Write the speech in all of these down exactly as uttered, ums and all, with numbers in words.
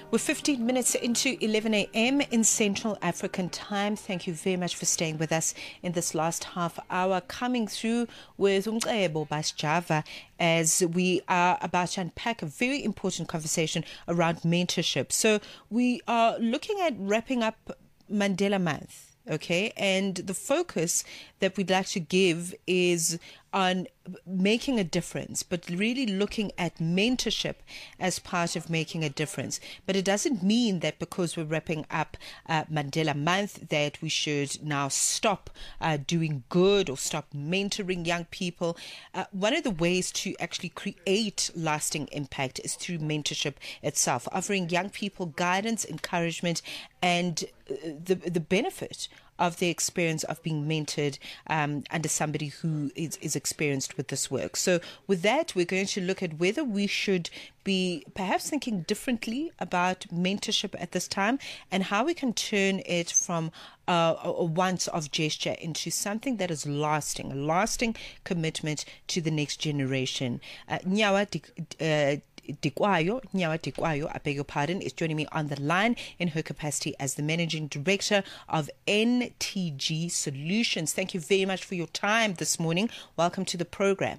We're fifteen minutes into eleven a m in Central African time. Thank you very much for staying with us in this last half hour. Coming through with Umcebo Basjava as we are about to unpack a very important conversation around mentorship. So we are looking at wrapping up Mandela Month. Okay, and the focus that we'd like to give is on making a difference, but really looking at mentorship as part of making a difference. But it doesn't mean that because we're wrapping up uh, Mandela Month that we should now stop uh, doing good or stop mentoring young people. Uh, one of the ways to actually create lasting impact is through mentorship itself, offering young people guidance, encouragement, and uh, the the benefit of the experience of being mentored um, under somebody who is, is experienced with this work. So with that, we're going to look at whether we should be perhaps thinking differently about mentorship at this time and how we can turn it from uh, a once-off gesture into something that is lasting, a lasting commitment to the next generation. Uh, Nyawa uh, Dikwayo, Nyawa Dikwayo, I beg your pardon, is joining me on the line in her capacity as the Managing Director of N T G Solutions. Thank you very much for your time this morning. Welcome to the program.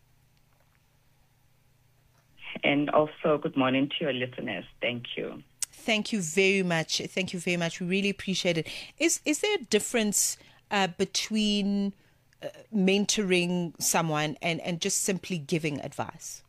And also, good morning to your listeners. Thank you. Thank you very much. Thank you very much. We really appreciate it. Is is there a difference uh, between uh, mentoring someone and, and just simply giving advice?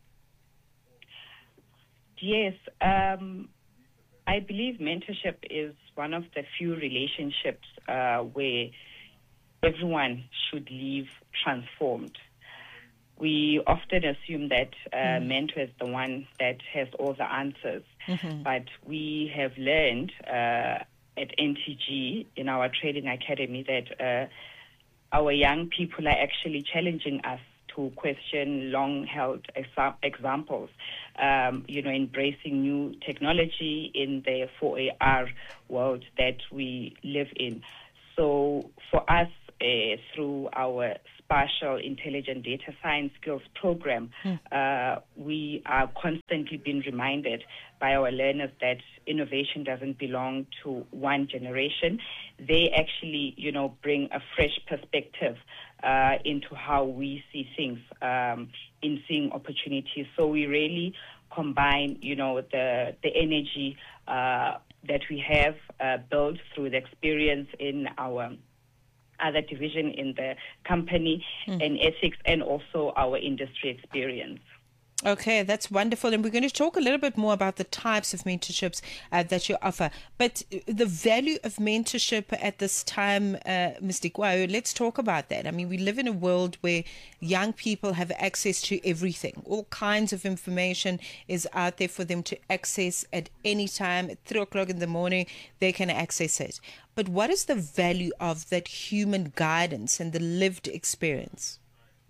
Yes. Um, I believe mentorship is one of the few relationships uh, where everyone should leave transformed. We often assume that uh, mm. mentor is the one that has all the answers, mm-hmm. but we have learned uh, at N T G in our training academy that uh, our young people are actually challenging us to question long-held exa- examples, um, you know, embracing new technology in the four A R world that we live in. So for us, uh, through our Spatial Intelligent Data Science Skills Program, mm. uh, we are constantly being reminded by our learners that innovation doesn't belong to one generation. They actually, you know, bring a fresh perspective uh, into how we see things, um, in seeing opportunities. So we really combine, you know, the the energy uh, that we have uh, built through the experience in our other division in the company mm. and ethics, and also our industry experience. Okay, that's wonderful. And we're going to talk a little bit more about the types of mentorships uh, that you offer. But the value of mentorship at this time, uh, Miz Dikwayo, let's talk about that. I mean, we live in a world where young people have access to everything. All kinds of information is out there for them to access at any time. At three o'clock in the morning, they can access it. But what is the value of that human guidance and the lived experience?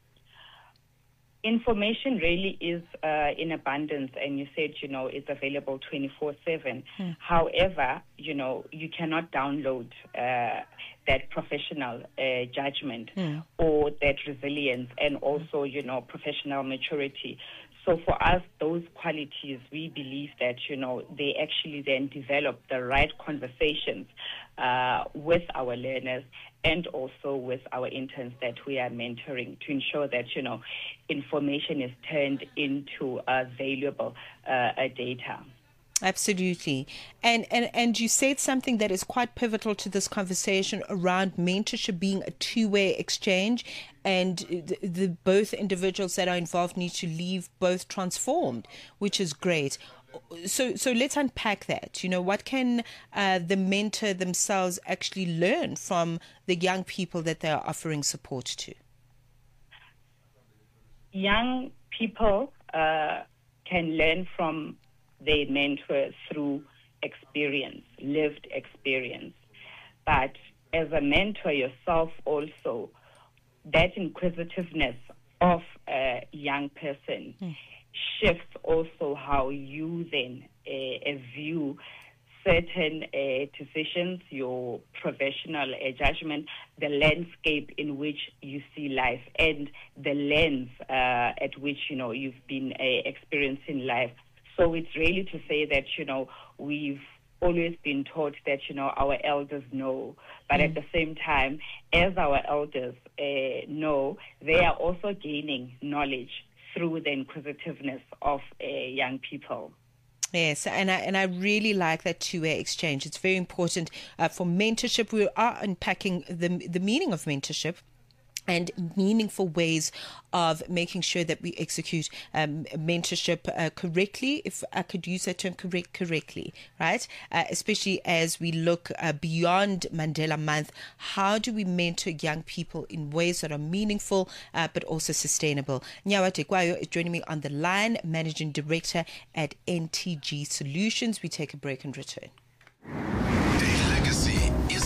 Information really is uh, in abundance, and you said, you know, it's available twenty-four seven. Hmm. However, you know, you cannot download uh, that professional uh, judgment hmm. or that resilience and also, you know, professional maturity. So for us, those qualities, we believe that, you know, they actually then develop the right conversations uh, with our learners and also with our interns that we are mentoring to ensure that, you know, information is turned into uh, valuable uh, data. Absolutely. And, and and you said something that is quite pivotal to this conversation around mentorship being a two-way exchange, and the, the both individuals that are involved need to leave both transformed, which is great. So so let's unpack that. You know, what can uh, the mentor themselves actually learn from the young people that they are offering support to? Young people uh, can learn from they mentor through experience, lived experience. But as a mentor yourself also, that inquisitiveness of a young person mm. shifts also how you then uh, view certain uh, decisions, your professional uh, judgment, the landscape in which you see life, and the lens uh, at which, you know, you've been uh, experiencing life. So it's really to say that, you know, we've always been taught that, you know, our elders know. But mm. at the same time, as our elders uh, know, they are also gaining knowledge through the inquisitiveness of uh, young people. Yes, and I and I really like that two-way exchange. It's very important uh, for mentorship. We are unpacking the the meaning of mentorship and meaningful ways of making sure that we execute um, mentorship uh, correctly, if I could use that term correct correctly, right? Uh, especially as we look uh, beyond Mandela Month, how do we mentor young people in ways that are meaningful uh, but also sustainable? Nyawa Tekwayo is joining me on the line, Managing Director at N T G Solutions. We take a break and return.